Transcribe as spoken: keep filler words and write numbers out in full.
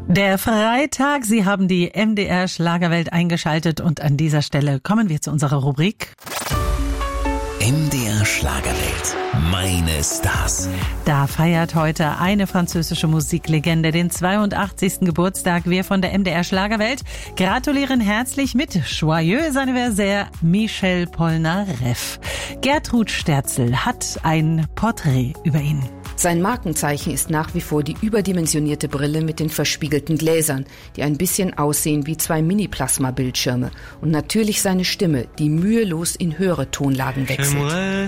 Der Freitag, Sie haben die M D R Schlagerwelt eingeschaltet und an dieser Stelle kommen wir zu unserer Rubrik M D R Schlagerwelt. Meine Stars. Da feiert heute eine französische Musiklegende den zweiundachtzigsten Geburtstag. Wir von der M D R Schlagerwelt gratulieren herzlich mit Joyeux Anniversaire Michel Polnareff. Gertrud Sterzel hat ein Porträt über ihn. Sein Markenzeichen ist nach wie vor die überdimensionierte Brille mit den verspiegelten Gläsern, die ein bisschen aussehen wie zwei Mini-Plasma-Bildschirme. Und natürlich seine Stimme, die mühelos in höhere Tonlagen wechselt.